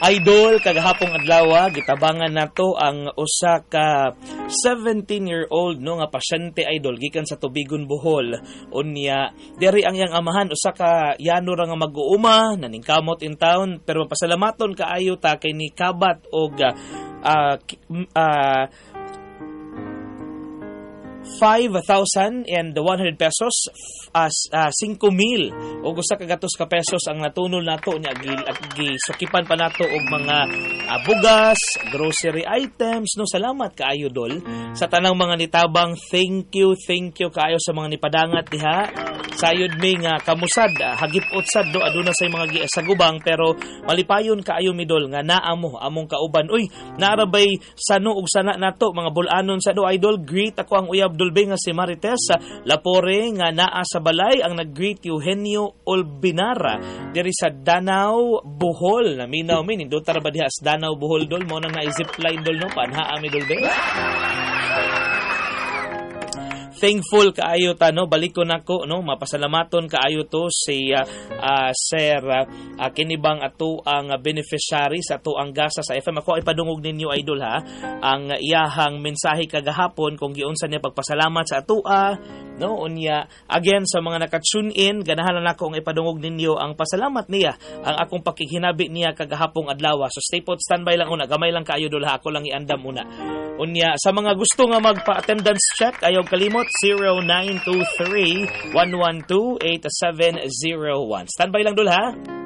Idol, kagahapong adlaw gitabangan nato ang usa ka 17-year-old no nga pasyente idol gikan sa Tubigon, Bohol. Unya diri ang iyang amahan usa ka yano ra nga mag-uuma naningkamot in town pero pasalamaton kaayo ta kay ni kabat og 5,100 pesos as 5,000 o gusto kagatos ka pesos ang natunol nato niya gisukipan pa nato og mga bugas, grocery items no. Salamat kaayo dol sa tanang mga nitabang. Thank you kaayo sa mga nipadangat diha. Sayod mi nga kamusad hagip-ot sad do aduna say mga sagubang pero malipayon kaayo mi dol nga naa mo among kauban. Uy, naarabay sano og sana nato mga bulanon sa do idol. Greet ako ang uyab dulbe nga si Marites Lapore nga naa sa balay. Ang nag-greet Eugenio Olbinara diri sa Danau, Bohol. Naminaw mi nindo tara ba diha sa Danau, Bohol dol mo na zipline dol no panhaa mi dulbe. Thankful kaayo ta no, balikon nako no, mapasalamaton kaayo to si Sir kinibang ato ang beneficiary sa ato ang gasa sa FM. Ako ipadungog ninyo idol ha ang iyahang mensahe kagahapon kung giunsa niya pagpasalamat sa ato no. Unya again sa mga naka-tune in ganahan na nako ang ipadungog ninyo ang pasalamat niya ang akong pakighinabi niya kagahapong adlaw. So stay put, standby lang una, gamay lang kaayo dol ha, ako lang iandam una. Unya sa mga gusto nga magpa-attendance check ayaw kalimot 0923-112-8701. Standby lang dul ha.